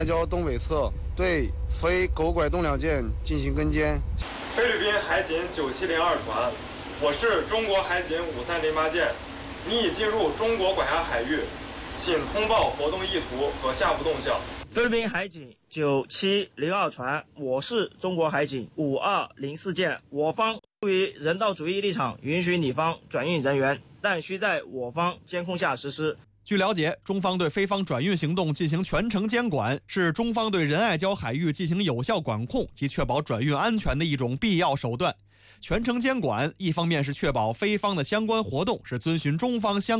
礁东北侧对非狗拐动两舰进行跟监。 菲律宾海警9702船，我是中国海警5308舰，你已进入中国管辖海域，请通报活动意图和下步动向。 菲律宾海警9702船，我是中国海警5204舰，我方出于人道主义立场，允许你方转运人员，但需在我方监控下实施。 据了解，中方对菲方转运行动进行全程监管，是中方对仁爱礁海域进行有效管控及确保转运安全的一种必要手段。全程监管，一方面是确保菲方的相关活动是遵循中方相